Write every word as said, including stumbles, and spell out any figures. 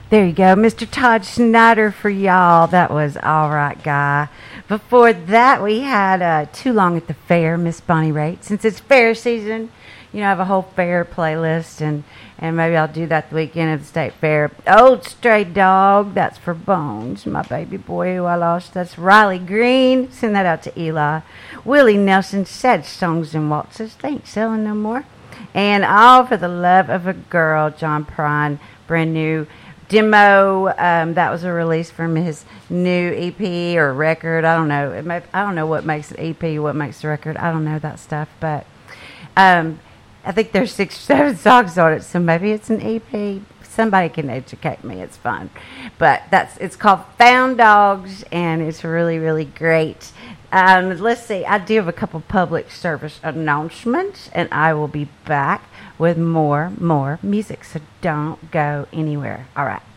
There you go, Mister Todd Snyder for y'all. That was All Right Guy. Before that, we had uh, Too Long at the Fair, Miss Bonnie Raitt. Since it's fair season, you know, I have a whole fair playlist, and, and maybe I'll do that the weekend of the state fair. Old Stray Dog, that's for Bones, my baby boy who I lost. That's Riley Green. Send that out to Eli. Willie Nelson, Sad Songs and Waltzes. They ain't selling no more. And All for the Love of a Girl, John Prine, brand new demo. Um, that was a release from his new E P or record. I don't know. It may, I don't know what makes an E P, what makes the record. I don't know that stuff, but um, I think there's six or seven songs on it, so maybe it's an E P. Somebody can educate me. It's fun, but that's it's called Found Dogs, and it's really, really great. Um, let's see. I do have a couple public service announcements, and I will be back with more, more music. So don't go anywhere. All right.